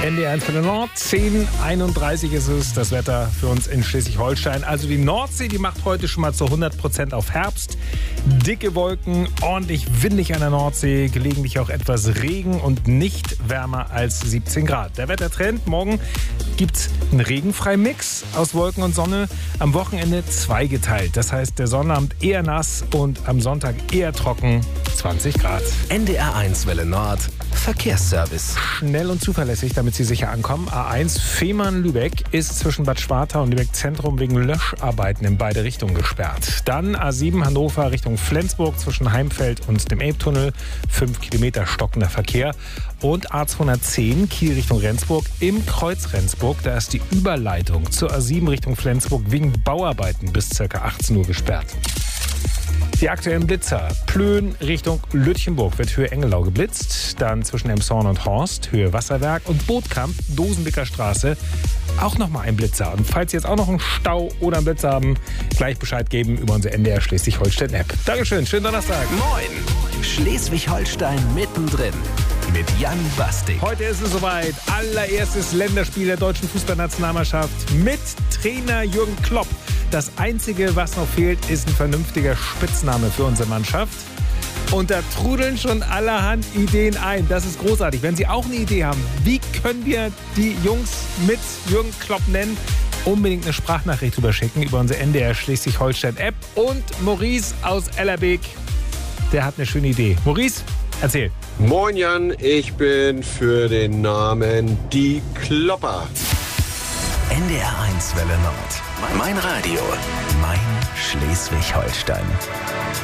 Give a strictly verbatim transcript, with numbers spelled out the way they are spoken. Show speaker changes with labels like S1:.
S1: N D R eins für den Nord, zehn Uhr einunddreißig ist es, das Wetter für uns in Schleswig-Holstein. Also die Nordsee, die macht heute schon mal zu hundert Prozent auf Herbst. Dicke Wolken, ordentlich windig an der Nordsee, gelegentlich auch etwas Regen und nicht wärmer als siebzehn Grad. Der Wettertrend, morgen gibt's einen Regenfrei-Mix aus Wolken und Sonne. Am Wochenende zweigeteilt. Das heißt, der Sonnabend eher nass und am Sonntag eher trocken, zwanzig Grad.
S2: N D R eins Welle Nord, Verkehrsservice.
S1: Schnell und zuverlässig, damit Sie sicher ankommen. A eins Fehmarn-Lübeck ist zwischen Bad Schwartau und Lübeck Zentrum wegen Löscharbeiten in beide Richtungen gesperrt. Dann A sieben Hannover Richtung Flensburg zwischen Heimfeld und dem Elbtunnel. Fünf Kilometer stockender Verkehr. Und A zweihundertzehn Kiel Richtung Rendsburg im Kreuz Rendsburg. Da ist die Überleitung zur A sieben Richtung Flensburg wegen Bauarbeiten bis ca. achtzehn Uhr gesperrt. Die aktuellen Blitzer. Plön Richtung Lütchenburg wird Höhe Engelau geblitzt. Dann zwischen Emshorn und Horst, Höhe Wasserwerk. Und Bootkamp, Dosenbicker Straße, auch nochmal ein Blitzer. Und falls Sie jetzt auch noch einen Stau oder einen Blitz haben, gleich Bescheid geben über unsere N D R Schleswig-Holstein-App. Dankeschön, schönen Donnerstag.
S2: Moin, Schleswig-Holstein mittendrin mit Jan Bastik.
S1: Heute ist es soweit. Allererstes Länderspiel der deutschen Fußballnationalmannschaft mit Trainer Jürgen Klopp. Das Einzige, was noch fehlt, ist ein vernünftiger Spitzname für unsere Mannschaft. Und da trudeln schon allerhand Ideen ein. Das ist großartig. Wenn Sie auch eine Idee haben, wie können wir die Jungs mit Jürgen Klopp nennen, unbedingt eine Sprachnachricht überschicken über unsere N D R Schleswig-Holstein-App. Und Maurice aus Ellerbeek, der hat eine schöne Idee. Maurice, erzähl.
S3: Moin Jan, ich bin für den Namen Die Klopper.
S2: N D R eins Welle Nord. Mein Radio, mein Schleswig-Holstein.